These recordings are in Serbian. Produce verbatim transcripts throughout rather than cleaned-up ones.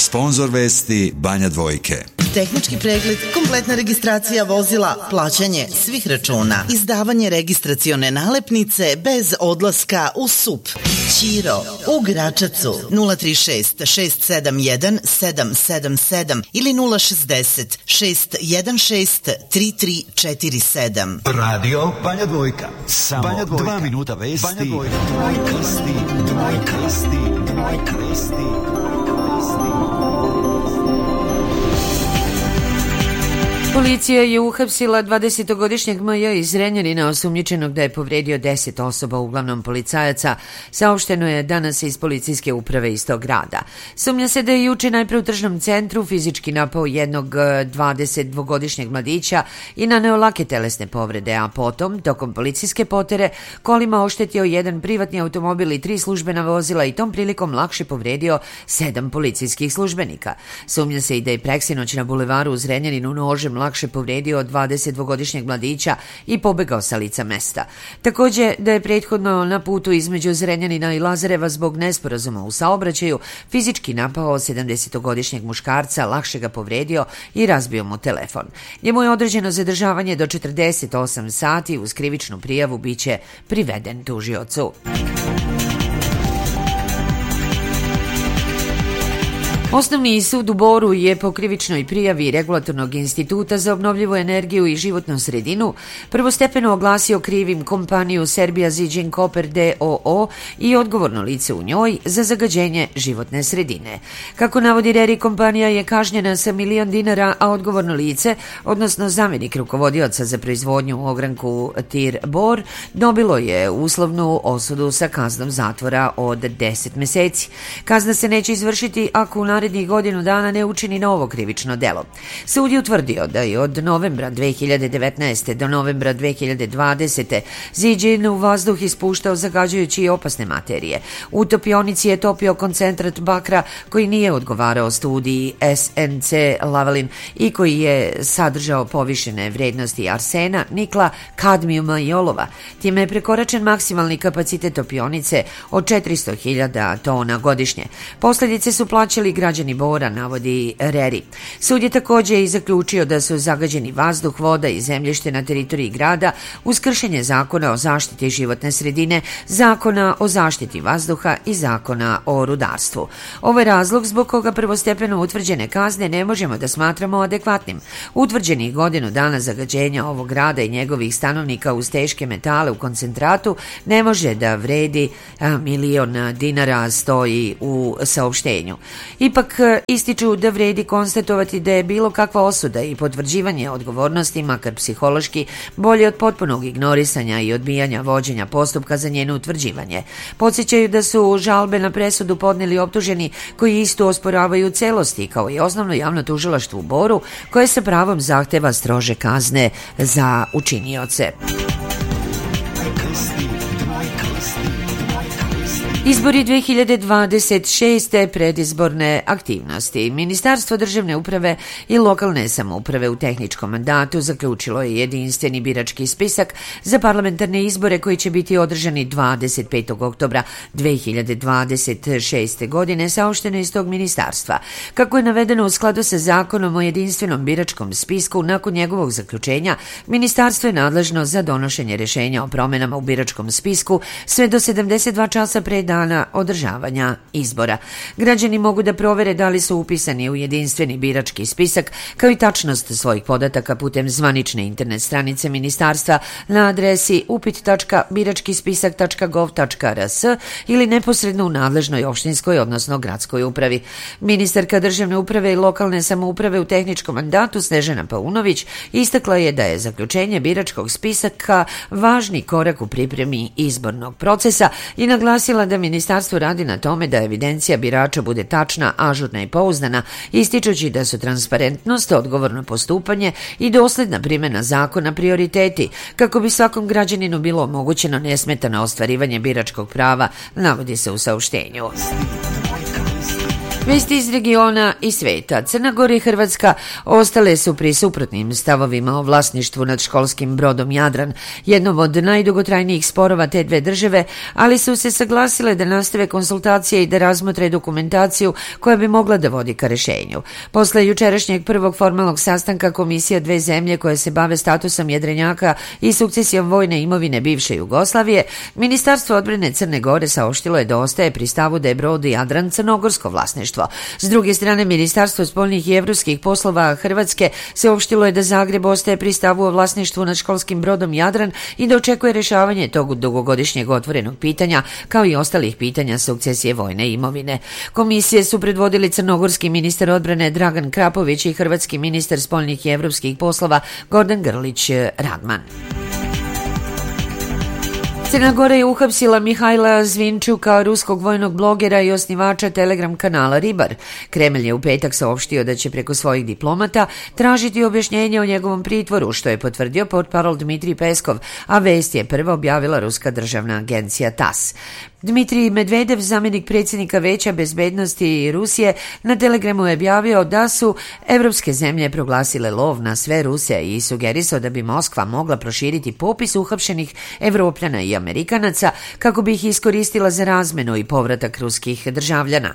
Sponzor vesti Banja Dvojke. Tehnički pregled, kompletna registracija vozila, plaćanje svih računa, izdavanje registracione nalepnice bez odlaska u S U P. Ćiro u Gračacu nula tri šest šest sedam jedan sedam sedam sedam ili nula šezdeset šest jedan šest tri tri četiri sedam. Radio Banja Dvojka. Samo Banja Dvojka. Dva minuta vesti. Banja Dvojka. Krsti, krsti, krsti. Policija je uhapsila dvadesetogodišnjeg M J iz Zrenjanina osumnjičenog da je povredio deset osoba, uglavnom policajaca. Saopšteno je danas iz policijske uprave iz tog grada. Sumnja se da je juče najpre u tržnom centru fizički napao jednog dvadesetdvogodišnjeg mladića i naneo lake telesne povrede, a potom, tokom policijske potere, kolima oštetio jedan privatni automobil i tri službena vozila i tom prilikom lakše povredio sedam policijskih službenika. Sumnja se i da je preksinoć na bulevaru u Zrenjaninu nožem lakše povredio dvadesetdvogodišnjeg mladića i pobegao sa lica mesta. Takođe da je prethodno na putu između Zrenjanina i Lazareva zbog nesporazuma u saobraćaju fizički napao sedamdesetogodišnjeg muškarca, lakše ga povredio i razbio mu telefon. Njemu je određeno zadržavanje do četrdeset osam sati, uz krivičnu prijavu biće priveden tužiocu. Osnovni sud u Boru je po krivičnoj prijavi Regulatornog instituta za obnovljivu energiju i životnu sredinu prvostepeno oglasio krivim kompaniju Serbia Ziđin Koper D O O i odgovorno lice u njoj za zagađenje životne sredine. Kako navodi R E R I, kompanija je kažnjena sa milion dinara, a odgovorno lice, odnosno zamjenik rukovodioca za proizvodnju u ogranku Tir Bor, dobilo je uslovnu osudu sa kaznom zatvora od deset meseci. Kazna se neće izvršiti ako u narednih godinu dana ne učini novo krivično delo. Sud je utvrdio da je od novembra dve hiljade devetnaeste. do novembra dve hiljade dvadesete. Ziđin u vazduh ispuštao zagađujući i opasne materije. U topionici je topio koncentrat bakra koji nije odgovarao studiji S N C Lavalin i koji je sadržao povišene vrednosti arsena, nikla, kadmijuma i olova. Time je prekoračen maksimalni kapacitet topionice od četiristo hiljada tona godišnje. Posljedice su plaćali građani Bora, navodi R E R I. Sud je također i zaključio da su zagađeni vazduh, voda i zemljište na teritoriji grada uz kršenje zakona o zaštiti životne sredine, zakona o zaštiti vazduha i zakona o rudarstvu. Ovo je razlog zbog koga prvostepeno utvrđene kazne ne možemo da smatramo adekvatnim. Utvrđenih godinu dana zagađenja ovog grada i njegovih stanovnika uz teške metale u koncentratu ne može da vredi a, milion dinara, stoji u saopštenju. Ipak ističu da vredi konstatovati da je bilo kakva osuda i potvrđivanje odgovornosti, makar psihološki, bolje od potpunog ignorisanja i odbijanja vođenja postupka za njeno utvrđivanje. Podsjećaju da su žalbe na presudu podneli optuženi koji istu osporavaju u celosti, kao i osnovno javno tužilaštvo u Boru, koje sa pravom zahteva strože kazne za učinioce. Izbori dve hiljade dvadeset šeste. predizborne aktivnosti. Ministarstvo državne uprave i lokalne samouprave u tehničkom mandatu zaključilo je jedinstveni birački spisak za parlamentarne izbore koji će biti održani dvadeset petog oktobra dve hiljade dvadeset šeste. godine, saopšteno iz tog ministarstva. Kako je navedeno u skladu sa zakonom o jedinstvenom biračkom spisku, nakon njegovog zaključenja, ministarstvo je nadležno za donošenje rješenja o promenama u biračkom spisku sve do sedamdeset dva časa pre dana održavanja izbora. Građani mogu da provere da li su upisani u jedinstveni birački spisak, kao i tačnost svojih podataka putem zvanične internet stranice ministarstva na adresi upit tačka birački spisak tačka gov tačka r s ili neposredno u nadležnoj opštinskoj, odnosno gradskoj upravi. Ministarka državne uprave i lokalne samouprave u tehničkom mandatu Snežana Paunović istakla je da je zaključenje biračkog spisaka važni korak u pripremi izbornog procesa i naglasila da ministarstvo radi na tome da evidencija birača bude tačna, ažurna i pouzdana, ističući da su transparentnost, odgovorno postupanje i dosledna primjena zakona prioriteti, kako bi svakom građaninu bilo omogućeno nesmetano ostvarivanje biračkog prava, navodi se u saopštenju. Vesti iz regiona i sveta. Crna Gora i Hrvatska ostale su pri suprotnim stavovima o vlasništvu nad školskim brodom Jadran, jednom od najdugotrajnijih sporova te dve države, ali su se saglasile da nastave konsultacije i da razmotre dokumentaciju koja bi mogla da vodi ka rešenju. Posle jučerašnjeg prvog formalnog sastanka komisija dve zemlje koje se bave statusom jedrenjaka i sukcesijom vojne imovine bivše Jugoslavije, Ministarstvo odbrane Crne Gore saopštilo je da ostaje pri stavu da je brod Jadran crnogorsko vlasništvo. S druge strane, Ministarstvo spoljnih i evropskih poslova Hrvatske saopštilo je da Zagreb ostaje pri stavu o vlasništvu nad školskim brodom Jadran i da očekuje rešavanje tog dugogodišnjeg otvorenog pitanja, kao i ostalih pitanja sukcesije vojne imovine. Komisije su predvodili crnogorski ministar odbrane Dragan Krapović i hrvatski ministar spoljnih i evropskih poslova Gordan Grlić Radman. Crna Gora je uhapsila Mihajla Zvinčuka, ruskog vojnog blogera i osnivača Telegram kanala Ribar. Kremlj je u petak saopštio da će preko svojih diplomata tražiti objašnjenje o njegovom pritvoru, što je potvrdio portparol Dmitrij Peskov, a vest je prva objavila ruska državna agencija TASS. Dmitrij Medvedev, zamjenik predsjednika Veća bezbednosti Rusije, na Telegramu je objavio da su evropske zemlje proglasile lov na sve Ruse i sugerisao da bi Moskva mogla proširiti popis uhapšenih Evropljana i Amerikanaca kako bi ih iskoristila za razmenu i povratak ruskih državljana.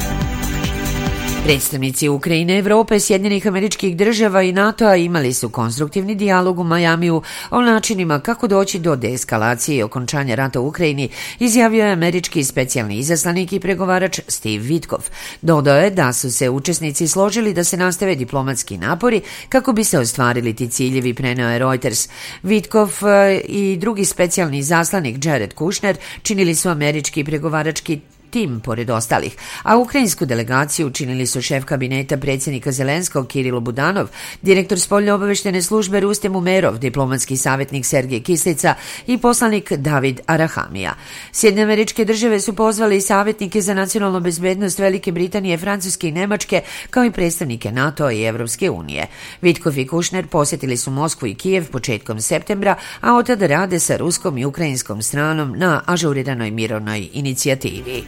Predstavnici Ukrajine, Evrope, Sjedinjenih Američkih Država i NATO-a imali su konstruktivni dijalog u Majamiju o načinima kako doći do deeskalacije i okončanja rata u Ukrajini, izjavio je američki specijalni izaslanik i pregovarač Steve Witkoff. Dodao je da su se učesnici složili da se nastave diplomatski napori kako bi se ostvarili ti ciljevi, preneo je Reuters. Witkoff i drugi specijalni izaslanik Jared Kushner činili su američki pregovarački tim pored ostalih, a ukrajinsku delegaciju učinili su šef kabineta predsjednika Zelenskog Kirilo Budanov, direktor spoljno-obaveštene službe Rustem Umerov, diplomatski savjetnik Sergej Kislica i poslanik David Arahamija. Sjedinjene Američke Države su pozvali savjetnike za nacionalnu bezbednost Velike Britanije, Francuske i Nemačke, kao i predstavnike NATO i Evropske unije. Witkoff i Kushner posjetili su Moskvu i Kijev početkom septembra, a od tada rade sa ruskom i ukrajinskom stranom na ažuriranoj mirovnoj inicijativi.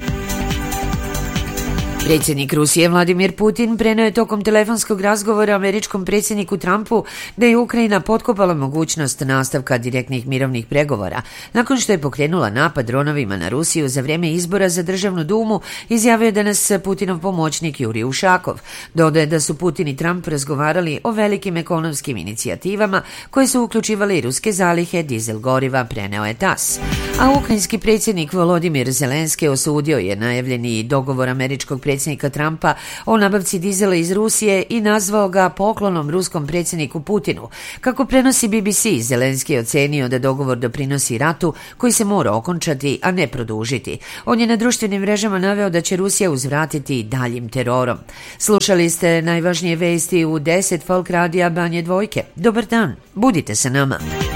Predsjednik Rusije Vladimir Putin preneo je tokom telefonskog razgovora američkom predsjedniku Trumpu da je Ukrajina potkopala mogućnost nastavka direktnih mirovnih pregovora nakon što je pokrenula napad dronovima na Rusiju za vrijeme izbora za državnu dumu, izjavio je danas Putinov pomoćnik Jurij Ušakov. Dodaje da su Putin i Trump razgovarali o velikim ekonomskim inicijativama koje su uključivale i ruske zalihe dizel goriva, preneo je TASS. A ukrajinski predsjednik Volodimir Zelenski osudio je najavljeni dogovor američkog predsjednika Trumpa o nabavci dizela iz Rusije i nazvao ga poklonom ruskom predsjedniku Putinu. Kako prenosi B B C, Zelenski je ocenio da dogovor doprinosi ratu koji se mora okončati, a ne produžiti. On je na društvenim mrežama naveo da će Rusija uzvratiti daljim terorom. Slušali ste najvažnije vesti u deset Folk radija Banje Dvojke. Dobar dan, budite sa nama.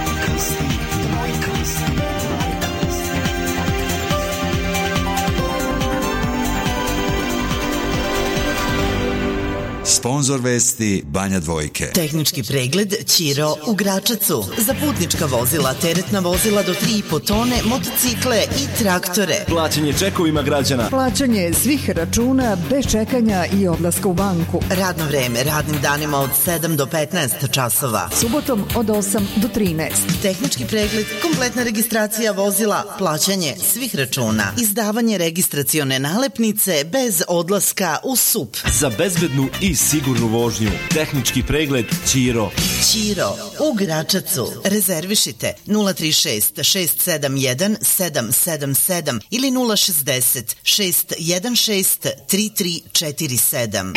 Sponzor vesti Banja Dvojke. Tehnički pregled Ćiro u Gračacu. Za putnička vozila, teretna vozila do tri i po tone, motocikle i traktore. Plaćanje čekovima građana. Plaćanje svih računa bez čekanja i odlaska u banku. Radno vreme radnim danima od sedam do petnaest časova. Subotom od osam do trinaest. Tehnički pregled, kompletna registracija vozila, plaćanje svih računa, izdavanje registracione nalepnice bez odlaska u S U P. Za bezbednu i sigurnu vožnju. Tehnički pregled Ćiro. Ćiro u Gračacu. Rezervišite nula tri šest šest sedam jedan sedam sedam sedam ili nula šezdeset šest jedan šest tri tri četiri sedam.